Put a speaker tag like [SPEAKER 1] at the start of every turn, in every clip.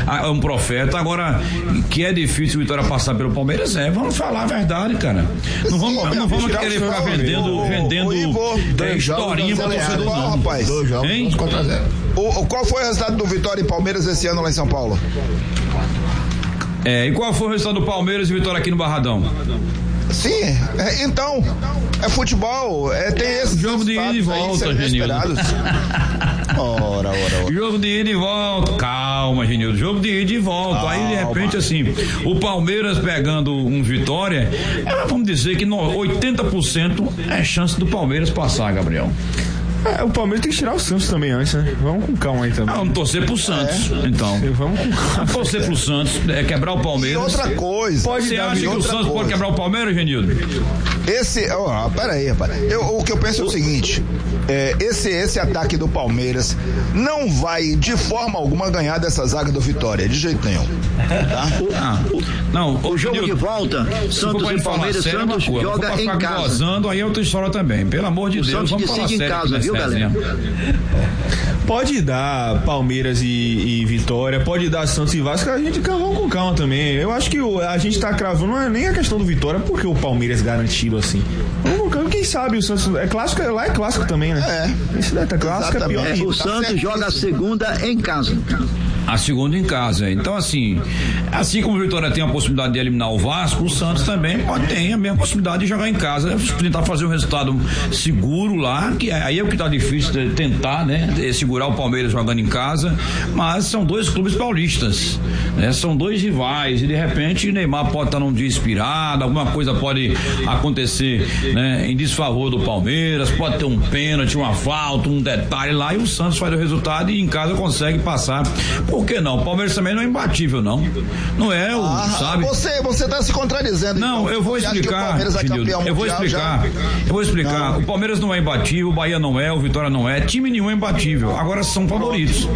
[SPEAKER 1] é um profeta. Agora, que é difícil o Vitória passar pelo Palmeiras, vamos falar a verdade, cara. Não vamos querer ficar vendendo historinha pra torcedor, não.
[SPEAKER 2] Rapaz,
[SPEAKER 3] 2-0.
[SPEAKER 2] Qual foi o resultado do Vitória e Palmeiras esse ano lá em São Paulo?
[SPEAKER 1] E qual foi o resultado do Palmeiras e Vitória aqui no Barradão?
[SPEAKER 2] Sim, então, é futebol, tem esse
[SPEAKER 1] jogo de ida e volta, Genildo.
[SPEAKER 2] Ora.
[SPEAKER 1] Jogo de ida e volta, calma, Genildo, jogo de ida e volta, aí de repente assim, o Palmeiras pegando um Vitória, vamos dizer que 80% é chance do Palmeiras passar, Gabriel.
[SPEAKER 3] O Palmeiras tem que tirar o Santos também antes, né? Vamos com calma aí também.
[SPEAKER 1] Vamos torcer pro Santos, então.
[SPEAKER 3] Vamos com calma.
[SPEAKER 1] Torcer pro Santos, quebrar o Palmeiras.
[SPEAKER 2] E outra coisa.
[SPEAKER 1] Você acha que o Santos pode quebrar o Palmeiras, Genildo?
[SPEAKER 2] Peraí, rapaz. O que eu penso é o seguinte: esse ataque do Palmeiras não vai de forma alguma ganhar dessa zaga do Vitória, de jeito nenhum. Tá?
[SPEAKER 4] Não, o jogo de volta, Santos e Palmeiras, Santos joga em casa.
[SPEAKER 1] Gozando, aí é outra história também. Pelo amor de Deus, vamos falar sério em casa, viu, galera?
[SPEAKER 3] Pode dar Palmeiras e Vitória, pode dar Santos e Vasco, a gente vamos com calma também. Eu acho que a gente tá cravando, não é nem a questão do Vitória, porque o Palmeiras garantido assim. Quem sabe o Santos é clássico, lá é clássico também, né? Esse daí tá clássico, é pior.
[SPEAKER 4] O Santos joga a segunda em casa.
[SPEAKER 1] A segunda em casa. Então, assim como o Vitória tem a possibilidade de eliminar o Vasco, o Santos também tem a mesma possibilidade de jogar em casa, tentar fazer um resultado seguro lá, que aí é o que tá difícil de tentar, né? Segurar o Palmeiras jogando em casa, mas são dois clubes paulistas, né? São dois rivais e de repente Neymar pode estar num dia inspirado, alguma coisa pode acontecer, né? Em desfavor do Palmeiras, pode ter um pênalti, uma falta, um detalhe lá e o Santos faz o resultado e em casa consegue passar. Por que não? O Palmeiras também não é imbatível, não. Não é, sabe?
[SPEAKER 2] Você tá se contradizendo.
[SPEAKER 1] Não, então. Eu vou explicar. Eu vou explicar. O Palmeiras não é imbatível, o Bahia não é, o Vitória não é, time nenhum é imbatível. Agora são favoritos.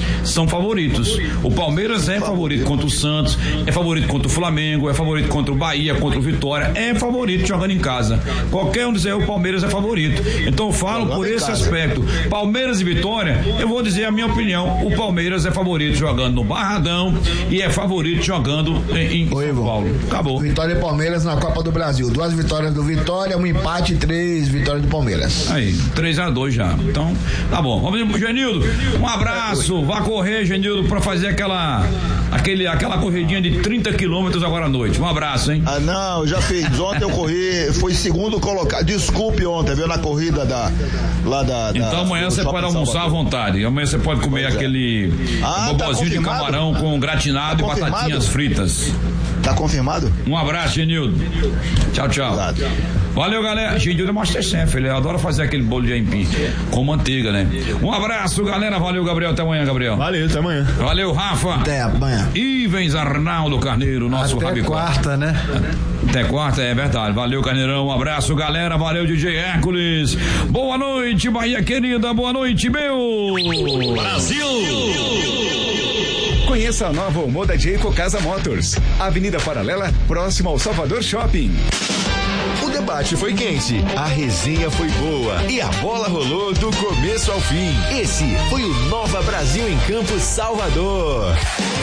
[SPEAKER 1] O Palmeiras é favorito contra o Santos, é favorito contra o Flamengo, é favorito contra o Bahia, contra o Vitória, é favorito jogando em casa. Qualquer um dizer o Palmeiras é favorito. Então eu falo por esse aspecto. Palmeiras e Vitória, eu vou dizer a minha opinião. O Palmeiras é favorito jogando no Barradão e é favorito jogando em São Paulo. Acabou.
[SPEAKER 5] Vitória e Palmeiras na Copa do Brasil. 2 vitórias do Vitória, 1 empate e 3 vitórias do Palmeiras.
[SPEAKER 1] Aí, 3-2 já. Então, tá bom. Vamos pro Genildo. Um abraço. Vá correr, Genildo, pra fazer aquela corridinha de 30 quilômetros agora à noite. Um abraço, hein?
[SPEAKER 2] Não, eu já fiz. Ontem eu corri, fui segundo colocado. Desculpe ontem, viu? Na corrida
[SPEAKER 1] Então amanhã você pode almoçar à vontade. Amanhã você pode comer aquele bobozinho de camarão com gratinado e batatinhas fritas.
[SPEAKER 2] Tá confirmado?
[SPEAKER 1] Um abraço, Genildo. Tchau.
[SPEAKER 2] Obrigado.
[SPEAKER 1] Valeu, galera. Genildo é Masterchef, ele adora fazer aquele bolo de aipim com manteiga, né? Um abraço, galera. Valeu, Gabriel. Até amanhã, Gabriel.
[SPEAKER 3] Valeu, até amanhã.
[SPEAKER 1] Valeu, Rafa.
[SPEAKER 5] Até amanhã.
[SPEAKER 1] Ivens Arnaldo Carneiro, nosso
[SPEAKER 6] Até
[SPEAKER 1] Rabicó.
[SPEAKER 6] quarta, né?
[SPEAKER 1] Até quarta, é verdade. Valeu, Carneirão. Um abraço, galera. Valeu, DJ Hércules. Boa noite, Bahia querida. Boa noite, meu
[SPEAKER 7] Brasil. Conheça a nova Omoda Jayco Casa Motors. Avenida Paralela, próximo ao Salvador Shopping. O debate foi quente, a resenha foi boa e a bola rolou do começo ao fim. Esse foi o Nova Brasil em Campo Salvador.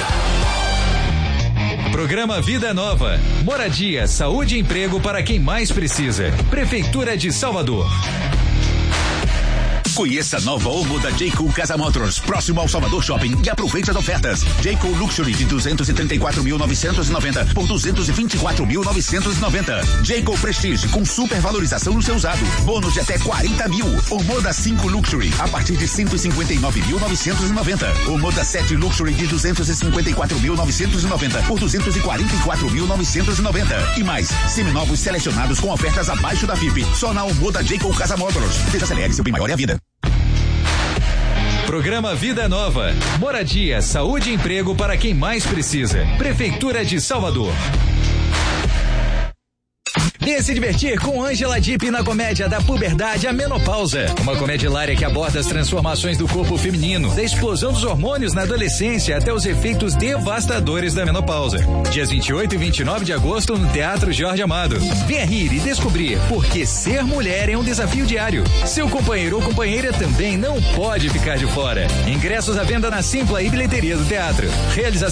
[SPEAKER 8] Programa Vida Nova. Moradia, saúde e emprego para quem mais precisa. Prefeitura de Salvador.
[SPEAKER 7] Conheça a nova Omoda Jayco Casa Motors, próximo ao Salvador Shopping, e aproveite as ofertas. Jayco Luxury de 234.990 por 224.990. Jayco Prestige com supervalorização no seu usado. Bônus de até 40 mil. Omoda 5 Luxury a partir de 159.990. Omoda 7 Luxury de 254.990 por 244.990. E mais, seminovos selecionados com ofertas abaixo da FIP. Só na Omoda Jayco Casa Motors. Desacelere, seu bem maior é a vida.
[SPEAKER 8] Programa Vida Nova. Moradia, saúde e emprego para quem mais precisa. Prefeitura de Salvador. Venha se divertir com Ângela Dipp na comédia da puberdade à menopausa. Uma comédia hilária que aborda as transformações do corpo feminino, da explosão dos hormônios na adolescência até os efeitos devastadores da menopausa. Dias 28 e 29 de agosto no Teatro Jorge Amado. Venha rir e descobrir por que ser mulher é um desafio diário. Seu companheiro ou companheira também não pode ficar de fora. Ingressos à venda na Simpla e bilheteria do teatro. Realização